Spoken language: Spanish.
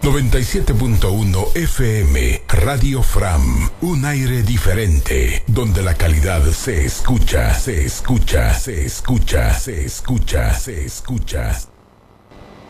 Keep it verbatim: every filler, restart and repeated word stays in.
noventa y siete punto uno F M, Radio Fram, un aire diferente, donde la calidad se escucha, se escucha, se escucha, se escucha, se escucha.